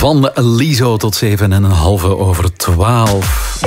Van Lizo tot 7:15.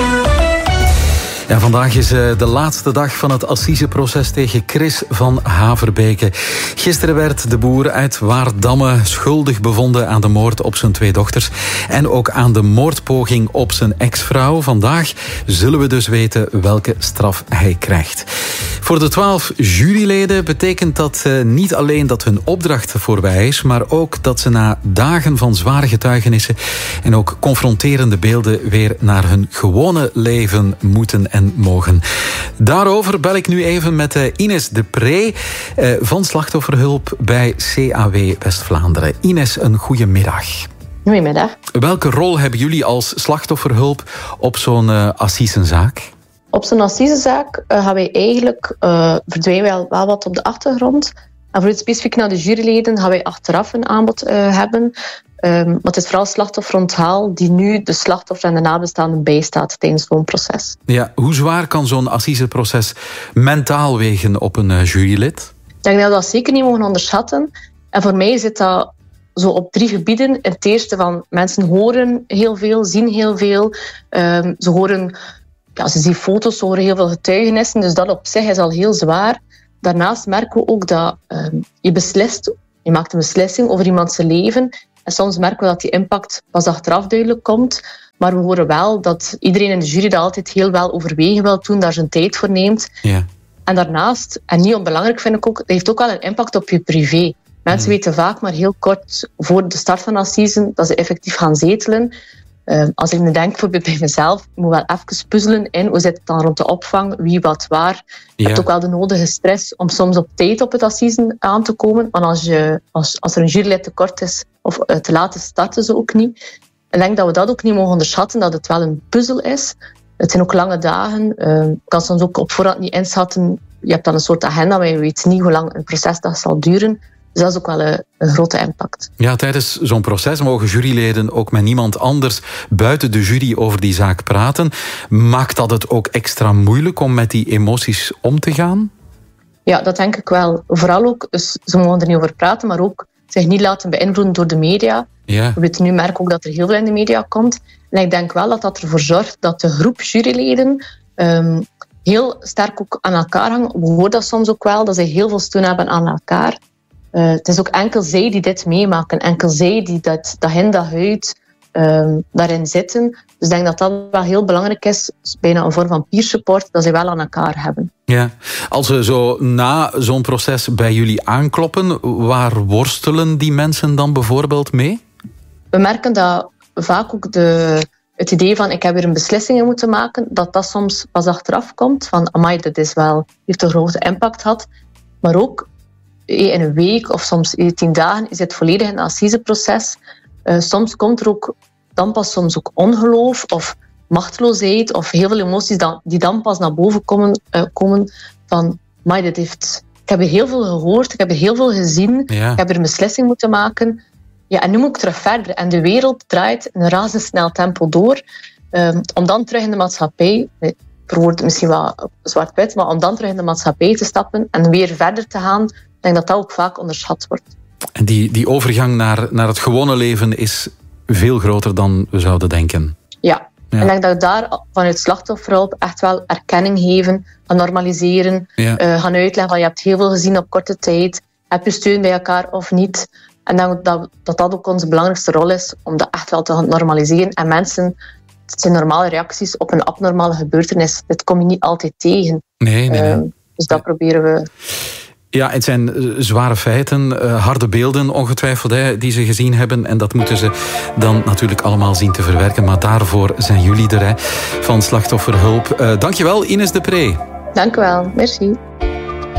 Ja, vandaag is de laatste dag van het assiseproces tegen Chris van Haverbeke. Gisteren werd de boer uit Waardamme schuldig bevonden aan de moord op zijn 2 dochters en ook aan de moordpoging op zijn ex-vrouw. Vandaag zullen we dus weten welke straf hij krijgt. Voor de 12 juryleden betekent dat niet alleen dat hun opdracht voorbij is, maar ook dat ze na dagen van zware getuigenissen en ook confronterende beelden weer naar hun gewone leven moeten en mogen. Daarover bel ik nu even met Ines de Pre van Slachtofferhulp bij CAW West-Vlaanderen. Ines, een goedemiddag. Goedemiddag. Welke rol hebben jullie als Slachtofferhulp op zo'n assisenzaak? Op zo'n assisezaak gaan wij eigenlijk verdwijnen wel wat op de achtergrond. En voor het specifiek naar de juryleden gaan wij achteraf een aanbod hebben. Maar het is vooral slachtofferonthaal die nu de slachtoffer en de nabestaanden bijstaat tijdens zo'n proces. Ja, hoe zwaar kan zo'n assiseproces mentaal wegen op een jurylid? Ik denk dat we dat zeker niet mogen onderschatten. En voor mij zit dat zo op 3 gebieden. Het eerste van mensen horen heel veel, zien heel veel. Ze horen, ja, ze zien foto's, ze horen heel veel getuigenissen. Dus dat op zich is al heel zwaar. Daarnaast merken we ook dat je maakt een beslissing over iemands leven. En soms merken we dat die impact pas achteraf duidelijk komt. Maar we horen wel dat iedereen in de jury dat altijd heel wel overwegen wil doen, daar zijn tijd voor neemt. Ja. En daarnaast, en niet onbelangrijk vind ik ook, dat heeft ook wel een impact op je privé. Mensen weten vaak maar heel kort voor de start van assisen dat ze effectief gaan zetelen. Als ik nu denk bijvoorbeeld bij mezelf, ik moet wel even puzzelen in hoe zit het dan rond de opvang, wie wat waar. Je hebt ook wel de nodige stress om soms op tijd op het assisen aan te komen. Want als er een jurylid tekort is of te laat is, starten ze ook niet. Ik denk dat we dat ook niet mogen onderschatten, dat het wel een puzzel is. Het zijn ook lange dagen. Je kan soms ook op voorhand niet inschatten. Je hebt dan een soort agenda, maar je weet niet hoe lang een procesdag zal duren. Dus dat is ook wel een grote impact. Ja, tijdens zo'n proces mogen juryleden ook met niemand anders buiten de jury over die zaak praten. Maakt dat het ook extra moeilijk om met die emoties om te gaan? Ja, dat denk ik wel. Vooral ook, dus ze mogen er niet over praten, maar ook zich niet laten beïnvloeden door de media. Ja. We weten nu merken ook dat er heel veel in de media komt. En ik denk wel dat dat ervoor zorgt dat de groep juryleden heel sterk ook aan elkaar hangen. We horen dat soms ook wel, dat ze heel veel steun hebben aan elkaar. Het is ook enkel zij die dit meemaken. Enkel zij die dat in dat huid daarin zitten. Dus ik denk dat dat wel heel belangrijk is. Bijna een vorm van peer support, dat ze wel aan elkaar hebben. Ja. Als ze zo na zo'n proces bij jullie aankloppen, waar worstelen die mensen dan bijvoorbeeld mee? We merken dat vaak ook het idee van ik heb weer een beslissing in moeten maken, dat soms pas achteraf komt. Van amai, dit heeft een grote impact gehad. Maar ook in een week of soms 10 dagen is het volledig in het assiseproces. Soms komt er ook dan pas soms ook ongeloof of machteloosheid of heel veel emoties die dan pas naar boven komen van ik heb er heel veel gehoord, ik heb er heel veel gezien, Ja. ik heb er een beslissing moeten maken. Ja, en nu moet ik terug verder. En de wereld draait in een razendsnel tempo door. Om dan terug in de maatschappij, ik verwoord het misschien wat zwart-wit, maar om dan terug in de maatschappij te stappen en weer verder te gaan, ik denk dat dat ook vaak onderschat wordt. En die overgang naar het gewone leven is veel groter dan we zouden denken. Ja. En ik denk dat we daar vanuit slachtofferhulp echt wel erkenning geven, gaan normaliseren, gaan uitleggen van je hebt heel veel gezien op korte tijd, heb je steun bij elkaar of niet. En dat ook onze belangrijkste rol is om dat echt wel te gaan normaliseren. En mensen, het zijn normale reacties op een abnormale gebeurtenis. Dit kom je niet altijd tegen. Nee. Dus dat proberen we. Ja, het zijn zware feiten, harde beelden ongetwijfeld die ze gezien hebben. En dat moeten ze dan natuurlijk allemaal zien te verwerken. Maar daarvoor zijn jullie er van Slachtofferhulp. Dankjewel, Ines de Pre. Dank u wel, merci.